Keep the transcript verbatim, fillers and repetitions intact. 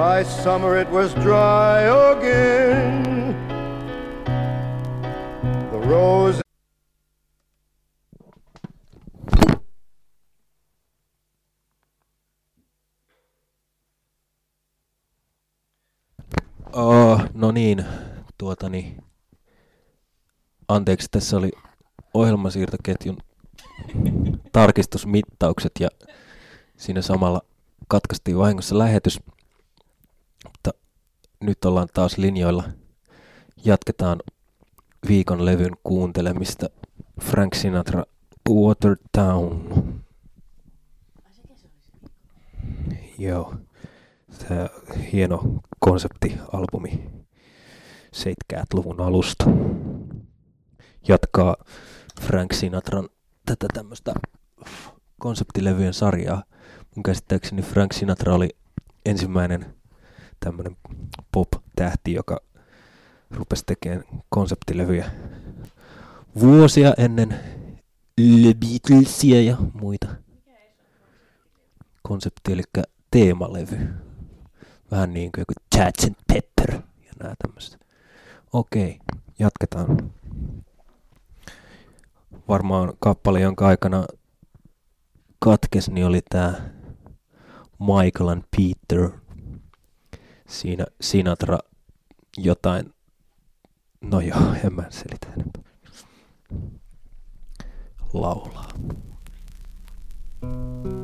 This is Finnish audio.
by summer it was dry again. The rose. Oh, no niin, tuotani. Anteeksi, tässä oli ohjelmasiirtoketjun tarkistusmittaukset ja siinä samalla katkaistiin vahingossa lähetys. Mutta nyt ollaan taas linjoilla. Jatketaan viikon levyn kuuntelemista. Frank Sinatra, Watertown. Joo. Tämä hieno konseptialbumi seitsemänkymmentäluvun alusta jatkaa Frank Sinatran tätä tämmöistä konseptilevyjen sarjaa. Mun käsittääkseni Frank Sinatra oli ensimmäinen tämmöinen pop-tähti, joka rupesi tekemään konseptilevyjä vuosia ennen The Beatlesia ja muita. Konsepti, eli teemalevy. Vähän niin kuin joku sergeant Pepper ja nää tämmöiset. Okei, jatketaan. Varmaan kappale, jonka aikana katkes, niin oli tää Michael and Peter. Siinä Sinatra jotain, no joo, en mä selitä enempää. Laulaa.